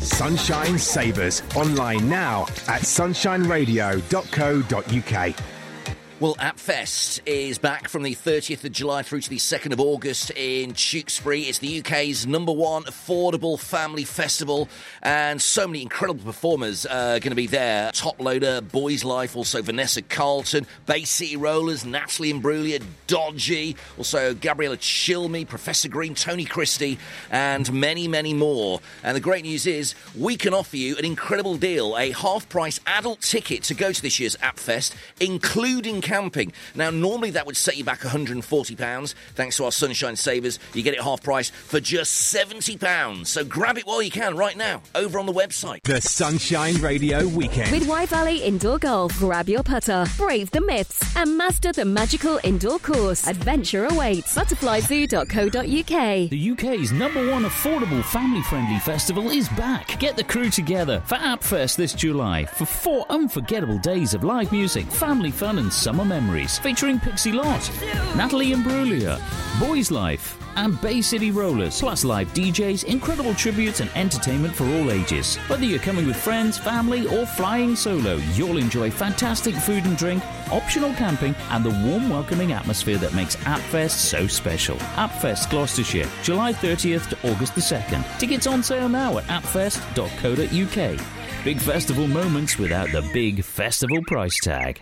Sunshine Savers. Online now at sunshineradio.co.uk. Well, AppFest is back from the 30th of July through to the 2nd of August in Tewkesbury. It's the UK's number one affordable family festival, and so many incredible performers are going to be there. Top Loader, Boys Life, also Vanessa Carlton, Bay City Rollers, Natalie Imbruglia, Dodgy, also Gabriella Chilmy, Professor Green, Tony Christie, and many, many more. And the great news is we can offer you an incredible deal, a half-price adult ticket to go to this year's AppFest, including camping. Now, normally that would set you back £140. Thanks to our Sunshine Savers, you get it half price for just £70. So grab it while you can right now, over on the website. The Sunshine Radio Weekend. With Y Valley Indoor Golf, grab your putter, brave the myths, and master the magical indoor course. Adventure awaits. Butterflyzoo.co.uk. The UK's number one affordable family-friendly festival is back. Get the crew together for AppFest this July for 4 unforgettable days of live music, family fun and summer memories, featuring Pixie Lott, Natalie Imbruglia, Boys Life, and Bay City Rollers, plus live DJs, incredible tributes and entertainment for all ages. Whether you're coming with friends, family or flying solo, you'll enjoy fantastic food and drink, optional camping and the warm welcoming atmosphere that makes AppFest so special. AppFest Gloucestershire, July 30th to August the 2nd. Tickets on sale now at appfest.co.uk. Big festival moments without the big festival price tag.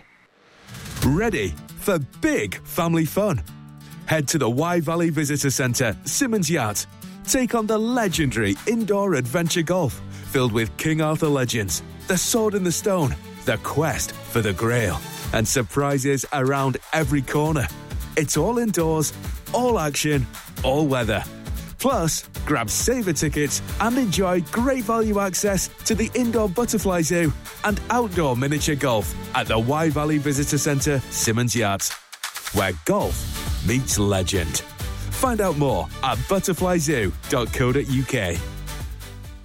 Ready for big family fun? Head to the Y Valley Visitor Centre, Simmons Yacht. Take on the legendary indoor adventure golf, filled with King Arthur legends, the Sword in the Stone, the quest for the Grail, and surprises around every corner. It's all indoors, all action, all weather. Plus, grab saver tickets and enjoy great value access to the indoor butterfly zoo and outdoor miniature golf at the Y Valley Visitor Centre, Simmons Yacht, where golf meets legend. Find out more at butterflyzoo.co.uk.